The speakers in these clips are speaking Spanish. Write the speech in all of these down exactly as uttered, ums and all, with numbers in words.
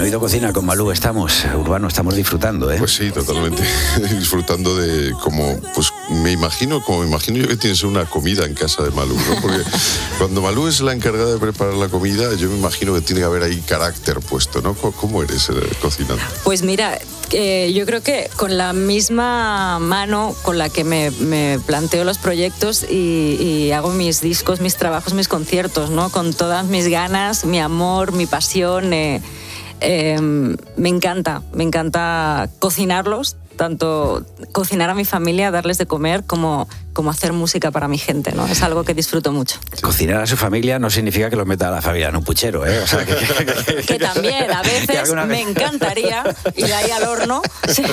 Oído Cocina con Malú estamos, Urbano, estamos disfrutando, ¿eh? Pues sí, totalmente. Disfrutando de como, pues me imagino, como me imagino yo que tienes una comida en casa de Malú, ¿no? Porque cuando Malú es la encargada de preparar la comida, yo me imagino que tiene que haber ahí carácter puesto, ¿no? ¿Cómo eres eh, cocinando? Pues mira, eh, yo creo que con la misma mano con la que me, me planteo los proyectos y, y hago mis discos, mis trabajos, mis conciertos, ¿no? Con todas mis ganas, mi amor, mi pasión. Eh, eh, me encanta, me encanta cocinarlos, tanto cocinar a mi familia, darles de comer, como, como hacer música para mi gente, ¿no? Es algo que disfruto mucho. Cocinar a su familia no significa que los meta a la familia en un puchero, ¿eh? O sea, que, que, que, que también, a veces me encantaría ir ahí al horno. Sí.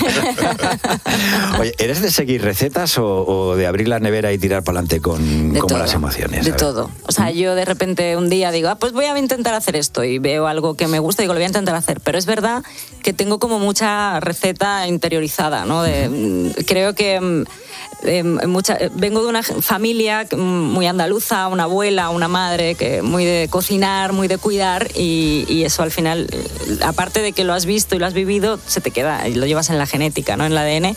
Oye, ¿eres de seguir recetas o, o de abrir la nevera y tirar para adelante con como las emociones? De todo. O sea, yo de repente un día digo, ah, pues voy a intentar hacer esto y veo algo que me gusta y digo, lo voy a intentar hacer. Pero es verdad que tengo como mucha receta interiorizada, ¿no? De, creo que eh, mucha, vengo de una familia muy andaluza, una abuela, una madre, que muy de cocinar, muy de cuidar y, y eso al final, aparte de que lo has visto y lo has vivido, se te queda y lo llevas en la genética, ¿no? En el A D N.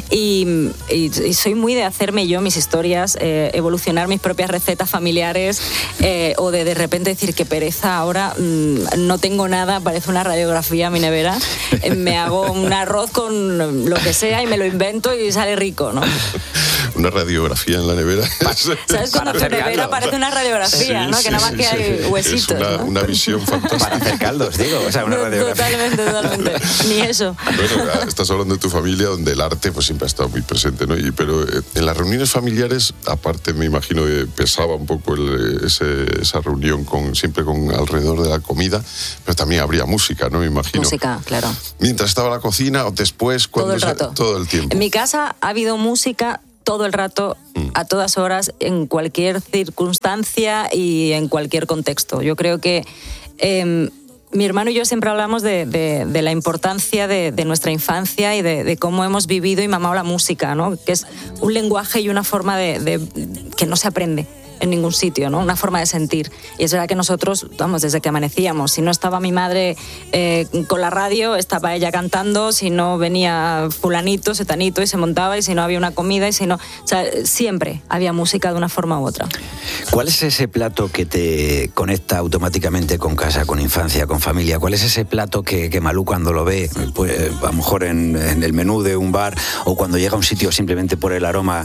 Y, y, y soy muy de hacerme yo mis historias, eh, evolucionar mis propias recetas familiares eh, o de de repente decir que pereza ahora, mmm, no tengo nada, parece una radiografía mi nevera, eh, me hago un arroz con lo que sea y me lo invento y sale rico, ¿no? Una radiografía en la nevera. ¿Sabes cuando tu nevera parece una radiografía, sí, ¿no? Sí, que nada más sí, que sí, hay huesitos, es una, ¿no? una visión fantástica. Para hacer caldos, digo. O sea, una no, radiografía. Totalmente, totalmente. Ni eso. Bueno, estás hablando de tu familia, donde el arte pues siempre ha estado muy presente, ¿no? Y, pero eh, en las reuniones familiares, aparte me imagino que pesaba un poco el, ese, esa reunión con siempre con alrededor de la comida, pero también habría música, ¿no? Me imagino. Música, claro. Mientras estaba la cocina o después, cuando todo el rato. Se, todo el tiempo. En mi casa ha habido música todo el rato, mm. a todas horas, en cualquier circunstancia y en cualquier contexto. Yo creo que eh, mi hermano y yo siempre hablamos de, de, de la importancia de, de nuestra infancia y de, de cómo hemos vivido y mamado la música, ¿no? Que es un lenguaje y una forma de, de que no se aprende en ningún sitio, ¿no? Una forma de sentir. Y es verdad que nosotros, vamos, desde que amanecíamos, si no estaba mi madre eh, con la radio, estaba ella cantando, si no venía fulanito, setanito y se montaba, y si no había una comida, y si no... O sea, siempre había música de una forma u otra. ¿Cuál es ese plato que te conecta automáticamente con casa, con infancia, con familia? ¿Cuál es ese plato que, que Malú cuando lo ve, pues, a lo mejor en, en el menú de un bar o cuando llega a un sitio simplemente por el aroma...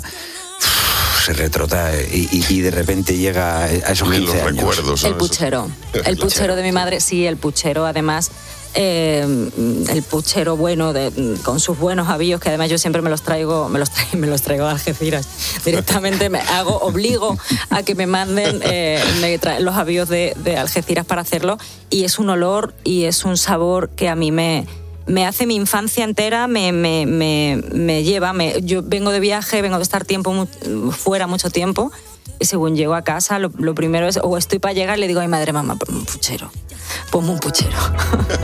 se retrota y, y, y de repente llega a esos quince los años. Recuerdos, ¿no? El puchero. El puchero de mi madre, sí, el puchero, además, eh, el puchero bueno, de, con sus buenos avíos, que además yo siempre me los traigo, me los traigo, me los traigo a Algeciras. Directamente me hago, obligo a que me manden eh, me traen los avíos de, de Algeciras para hacerlo, y es un olor y es un sabor que a mí me... me hace mi infancia entera, me, me, me, me lleva, me, yo vengo de viaje, vengo de estar tiempo mu- fuera mucho tiempo, y según llego a casa, lo, lo primero es, o estoy para llegar, le digo a mi madre, mamá, ponme un puchero, ponme un puchero.